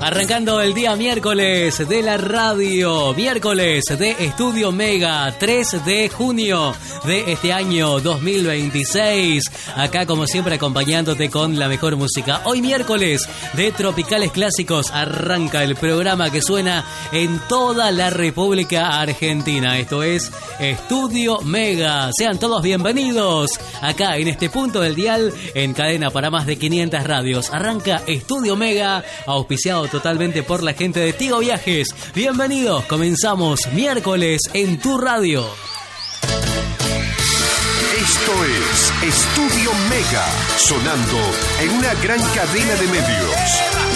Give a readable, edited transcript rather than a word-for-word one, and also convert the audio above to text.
Arrancando el día miércoles de la radio, miércoles de Estudio Mega, 3 de junio de este año 2026. Acá como siempre acompañándote con la mejor música. Hoy miércoles de Tropicales Clásicos arranca el programa que suena en toda la República Argentina. Esto es Estudio Mega. Sean todos bienvenidos acá en este punto del dial en cadena para más de 500 radios. Arranca Estudio Mega, auspiciado totalmente por la gente de Tigo Viajes. Bienvenidos, comenzamos miércoles en tu radio. Esto es Estudio Mega, sonando en una gran cadena de medios.